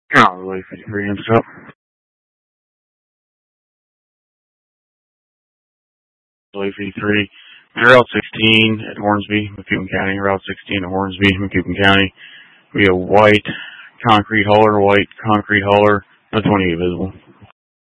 Probably 53 inch up. Probably 53. Route 16 at Hornsby, Macoupin County. Route 16 at Hornsby, Macoupin County. We have white concrete hauler, no 28 visible.